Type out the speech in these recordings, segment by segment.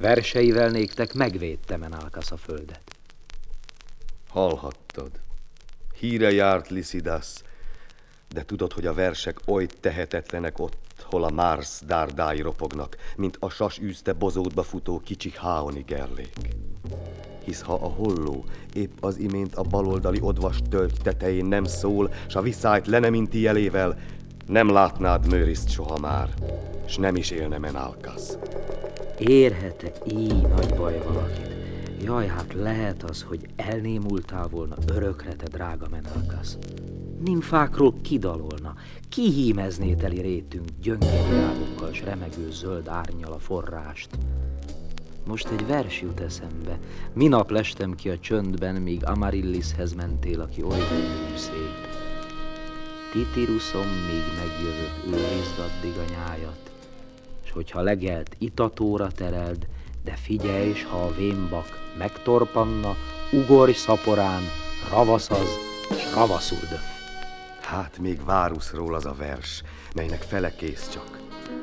Verseivel néktek megvédte Menalkasz a földet. Hallhattad. Híre járt Lisidas, de tudod, hogy a versek oly tehetetlenek ott, hol a Mars dárdái ropognak, mint a sas űzte bozótba futó kicsi háoni gerlék. Hisz ha a holló épp az imént a baloldali odvas tölgy tetején nem szól, s a viszályt le nem inti jelével, nem látnád Mőriszt soha már, s nem is élne Menalkasz. Érhet-e így nagy baj valakit? Jaj, hát lehet az, hogy elnémultál volna örökre, te drága Menalkasz. Nimfákról kidalolna, kihímezné teli rétünk gyöngérvirágokkal s remegő zöld árnnyal a forrást. Most egy vers jut eszembe. Minap lestem ki a csöndben, míg Amarillishez mentél, aki oly gyönyörű szép. Titiruszom, míg megjövök, őrizd addig a nyájat, s hogyha legelt itatóra tereld, de figyelj, s ha a vénbak megtorpanna, ugorj szaporán, ravaszaz, s ravaszuld. Hát még Váruszról az a vers, melynek fele kész csak.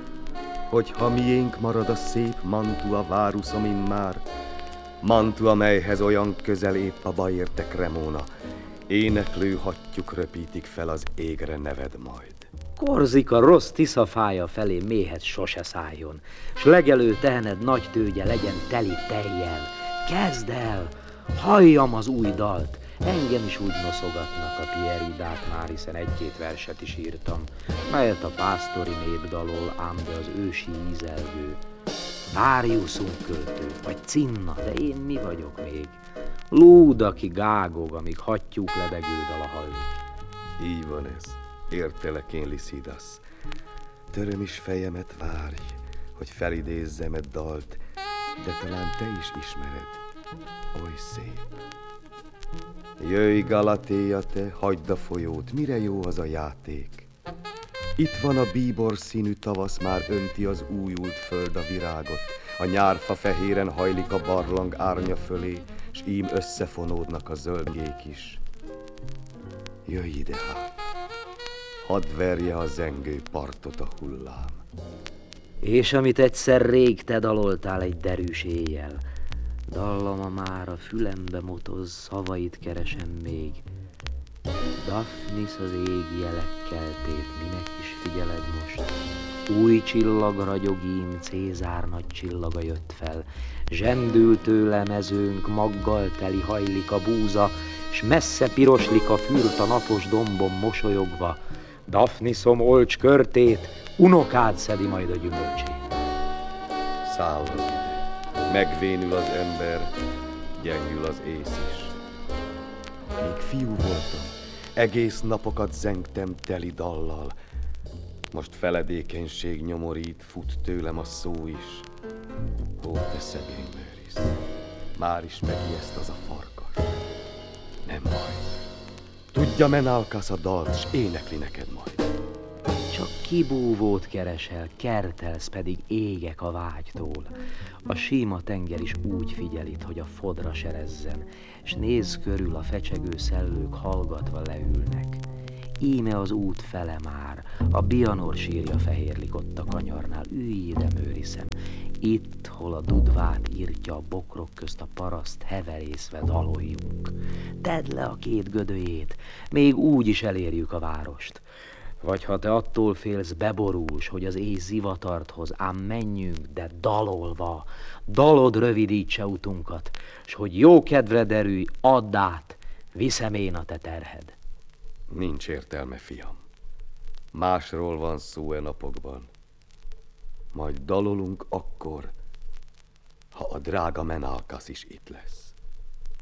Hogyha miénk marad a szép Mantua Váruszom immár, Mantua, melyhez olyan közel épp a bajérte Cremona, éneklő hattyúk röpítik fel az égre neved majd. Korzika rossz Tisza fája felé méhet sose szálljon, s legelő tehened nagy tőgye legyen teli tejjel. Kezd el, halljam az új dalt, engem is úgy noszogatnak a Pieridák már, hiszen egy-két verset is írtam, melyet a pásztori nép dalol, ám de az ősi ízelgő. Váriuszunk költő, vagy Cinna, de én mi vagyok még? Lúd, aki gágog, amíg hattyúk lebegő dala hallik. Így van ez, értelek én, Lisidas. Töröm is fejemet, várj, hogy felidézzem egy dalt, de talán te is ismered, oly szép. Jöjj, Galatéa, te, hagyd a folyót, mire jó az a játék? Itt van a bíbor színű tavasz, már önti az újult föld a virágot, a nyárfa fehéren hajlik a barlang árnya fölé, s ím összefonódnak a zöldgék is. Jöjj ide hát, hadd verje a zengő partot a hullám. És amit egyszer rég te daloltál egy derűs éjjel, dallama már a fülembe motoz, szavait keresem még. Daphnis az égi jelek keltét, minek is figyeled most? Új csillag ragyog ím, Cézár nagy csillaga jött fel, zsendül tőle mezőnk, maggal teli hajlik a búza, s messze piroslik a fürt a napos dombon mosolyogva. Daphnisom olcs körtét, unokád szedi majd a gyümölcsét. Szállod ide, megvénül az ember, gyengül az ész is. Még fiú voltam, egész napokat zengtem teli dallal. Most feledékenység nyomorít, fut tőlem a szó is. Ó, te szegény Mőrisz, már is megijeszt az a farkas. Nem baj, tudja Menalkasz a dalt, s énekli neked majd. Csak kibúvót keresel, kertelsz, pedig égek a vágytól. A síma tenger is úgy figyel itt, hogy a fodra serezzen, s nézz körül, a fecsegő szellők hallgatva leülnek. Íme az út fele már, a Bianor sírja fehérlik ott a kanyarnál, ülj ide, Mőriszem. Itt, hol a dudvát írtja a bokrok közt a paraszt, heverészve daloljunk. Tedd le a két gödöjét, még úgy is elérjük a várost. Vagy ha te attól félsz, beborulsz, hogy az éj zivatart hoz, ám menjünk, de dalolva, dalod rövidítse utunkat, s hogy jó kedvre derülj, add át, viszem én a te terhed. Nincs értelme, fiam. Másról van szó e napokban. Majd dalolunk akkor, ha a drága Menalkasz is itt lesz.